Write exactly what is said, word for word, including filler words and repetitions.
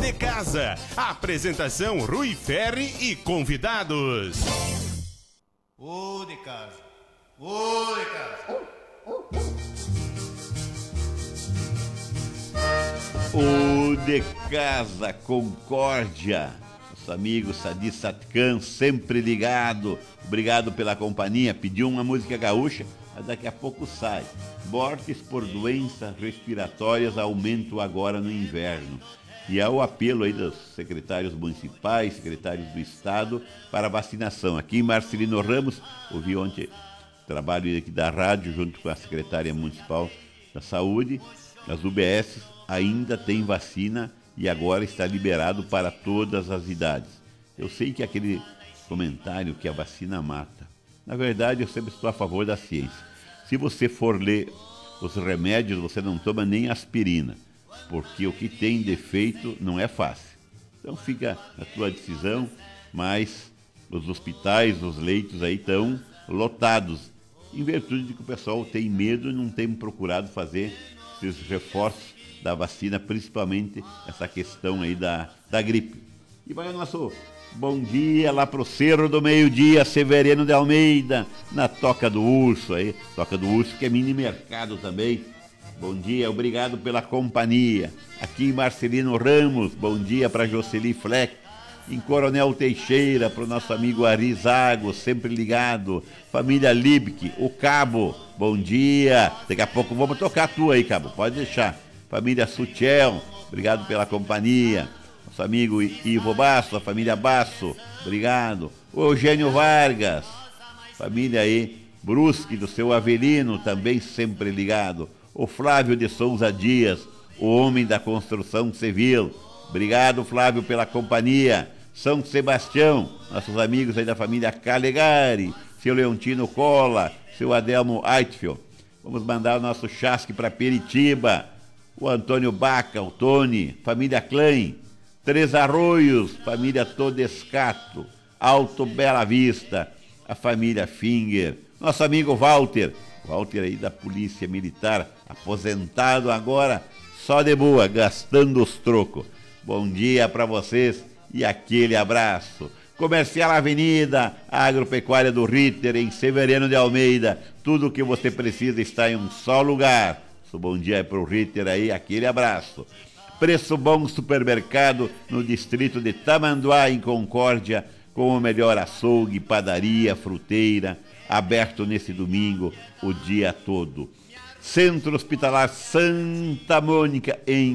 de casa. Apresentação Rui Ferri e convidados. Ô de casa, ô de casa. O de casa, Concórdia, nosso amigo Sadi Satkan, sempre ligado, obrigado pela companhia, pediu uma música gaúcha, mas daqui a pouco sai. Mortes por doenças respiratórias aumentam agora no inverno. E há o apelo aí dos secretários municipais, secretários do estado, para vacinação. Aqui em Marcelino Ramos, ouvi ontem trabalho aqui da rádio, junto com a secretária municipal da saúde, as U B S ainda tem vacina e agora está liberado para todas as idades. Eu sei que aquele comentário que a vacina mata, na verdade eu sempre estou a favor da ciência. Se você for ler os remédios, você não toma nem aspirina, porque o que tem defeito não é fácil. Então fica a tua decisão, mas os hospitais, os leitos aí estão lotados, em virtude de que o pessoal tem medo e não tem procurado fazer esses reforços da vacina, principalmente essa questão aí da, da gripe. E vai o nosso bom dia lá pro Cerro do Meio-Dia, Severiano de Almeida, na Toca do Urso aí, Toca do Urso que é mini mercado também. Bom dia, obrigado pela companhia. Aqui em Marcelino Ramos, bom dia para Jocely Fleck. Em Coronel Teixeira, para o nosso amigo Ari Zago, sempre ligado. Família Liebke, o Cabo, bom dia. Daqui a pouco vamos tocar a tua aí, Cabo, pode deixar. Família Sutiel, obrigado pela companhia. Nosso amigo Ivo Basso, a família Basso, obrigado. O Eugênio Vargas, família aí, Brusque, do seu Avelino, também sempre ligado. O Flávio de Souza Dias, o homem da construção civil, obrigado, Flávio, pela companhia. São Sebastião, nossos amigos aí da família Calegari, seu Leontino Cola, seu Adelmo Eitfield. Vamos mandar o nosso chasque para Peritiba. O Antônio Baca, o Tony, família Klein, Três Arroios, família Todescato, Alto Bela Vista, a família Finger, nosso amigo Walter, Walter aí da Polícia Militar, aposentado agora, só de boa, gastando os trocos. Bom dia para vocês e aquele abraço. Comercial Avenida, Agropecuária do Ritter, em Severiano de Almeida, tudo o que você precisa está em um só lugar. Bom dia para o Ritter aí, aquele abraço. Preço Bom Supermercado no distrito de Tamanduá, em Concórdia, com o melhor açougue, padaria, fruteira, aberto nesse domingo o dia todo. Centro Hospitalar Santa Mônica, em